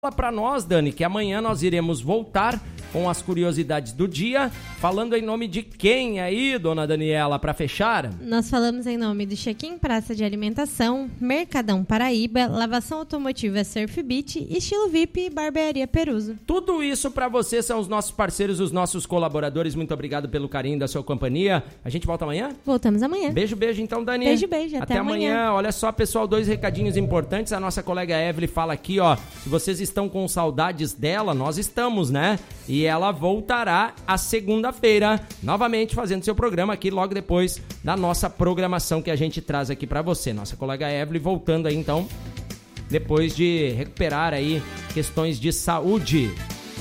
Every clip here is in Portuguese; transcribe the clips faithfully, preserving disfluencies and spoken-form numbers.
Fala para nós, Dani, que amanhã nós iremos voltar com as curiosidades do dia, falando em nome de quem aí, dona Daniela, para fechar? Nós falamos em nome do Check-in Praça de Alimentação, Mercadão Paraíba, Lavação Automotiva Surf Beach, Estilo V I P e Barbearia Peruso. Tudo isso para você são os nossos parceiros, os nossos colaboradores. Muito obrigado pelo carinho da sua companhia. A gente volta amanhã? Voltamos amanhã. Beijo, beijo então, Dani. Beijo, beijo. Até, até amanhã. amanhã. Olha só, pessoal, dois recadinhos importantes. A nossa colega Evelyn fala aqui, ó, se vocês estão com saudades dela, nós estamos, né? E ela voltará a segunda-feira, novamente fazendo seu programa aqui logo depois da nossa programação que a gente traz aqui para você. Nossa colega Evelyn voltando aí, então, depois de recuperar aí questões de saúde.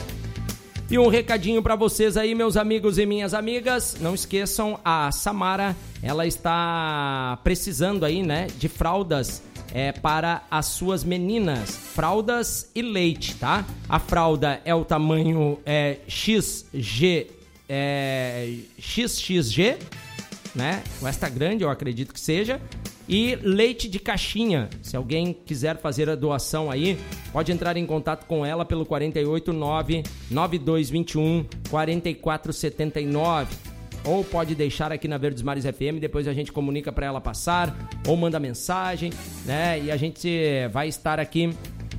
E um recadinho para vocês aí, meus amigos e minhas amigas, não esqueçam, a Samara, ela está precisando aí, né, de fraldas é, para as suas meninas, fraldas e leite, tá? A fralda é o tamanho é, X G, é, X X G, né? O extra grande, eu acredito que seja. E leite de caixinha, se alguém quiser fazer a doação aí, pode entrar em contato com ela pelo quatro oito nove, nove dois dois um, quatro quatro sete nove. Ou pode deixar aqui na Verdes Mares F M, depois a gente comunica para ela passar, ou manda mensagem, né? E a gente vai estar aqui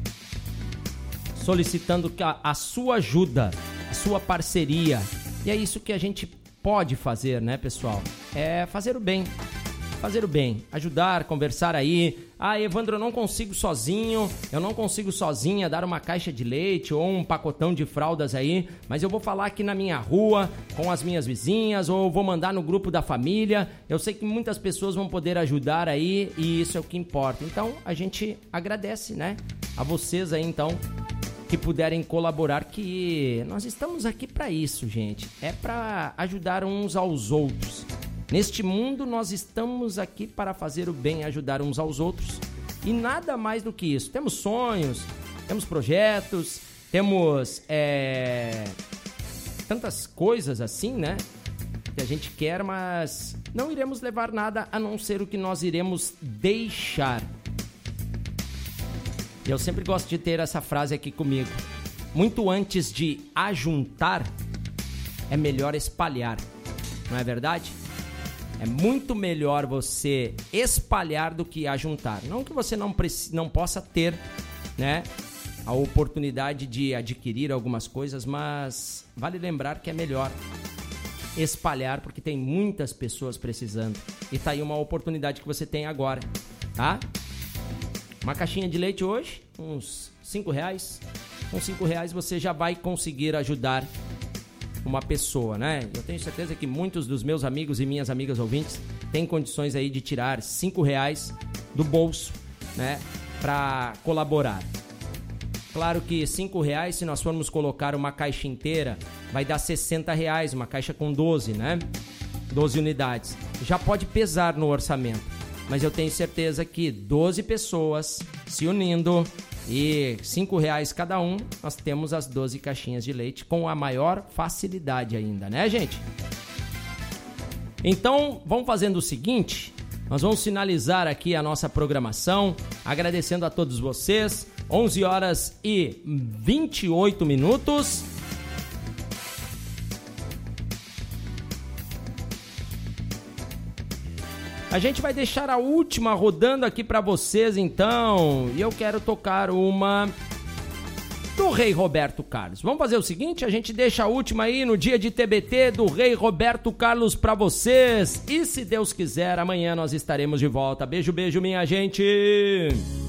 solicitando a, a sua ajuda, a sua parceria. E é isso que a gente pode fazer, né, pessoal? É fazer o bem. Fazer o bem, ajudar, conversar aí. Ah, Evandro, eu não consigo sozinho, eu não consigo sozinha dar uma caixa de leite ou um pacotão de fraldas aí, mas eu vou falar aqui na minha rua, com as minhas vizinhas, ou vou mandar no grupo da família. Eu sei que muitas pessoas vão poder ajudar aí e isso é o que importa. Então, a gente agradece, né, a vocês aí, então, que puderem colaborar, que nós estamos aqui para isso, gente. É para ajudar uns aos outros. Neste mundo, nós estamos aqui para fazer o bem, ajudar uns aos outros. E nada mais do que isso. Temos sonhos, temos projetos, temos é, tantas coisas assim, né? Que a gente quer, mas não iremos levar nada a não ser o que nós iremos deixar. E eu sempre gosto de ter essa frase aqui comigo. Muito antes de ajuntar, é melhor espalhar. Não é verdade? É muito melhor você espalhar do que ajuntar. Não que você não, preci- não possa ter, né, a oportunidade de adquirir algumas coisas, mas vale lembrar que é melhor espalhar, porque tem muitas pessoas precisando. E tá aí uma oportunidade que você tem agora, tá? Uma caixinha de leite hoje, uns cinco reais. Com cinco reais você já vai conseguir ajudar uma pessoa, né? Eu tenho certeza que muitos dos meus amigos e minhas amigas ouvintes têm condições aí de tirar cinco reais do bolso, né? Para colaborar. Claro que cinco reais, se nós formos colocar uma caixa inteira, vai dar sessenta reais, uma caixa com doze, né? doze unidades. Já pode pesar no orçamento, mas eu tenho certeza que doze pessoas se unindo e cinco reais cada um, nós temos as doze caixinhas de leite com a maior facilidade ainda, né, gente? Então, vamos fazendo o seguinte, nós vamos finalizar aqui a nossa programação, agradecendo a todos vocês, onze horas e vinte e oito minutos. A gente vai deixar a última rodando aqui pra vocês, então. E eu quero tocar uma do Rei Roberto Carlos. Vamos fazer o seguinte, a gente deixa a última aí no dia de T B T do Rei Roberto Carlos pra vocês. E se Deus quiser, amanhã nós estaremos de volta. Beijo, beijo, minha gente!